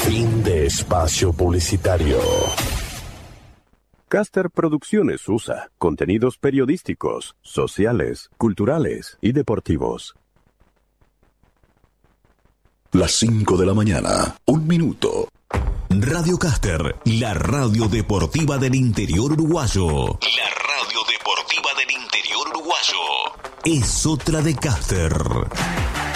Fin de espacio publicitario. Caster Producciones USA. Contenidos periodísticos, sociales, culturales y deportivos. Las 5 de la mañana, 1 minuto. Radio Caster, la radio deportiva del interior uruguayo. La radio deportiva del interior uruguayo. Es otra de Caster.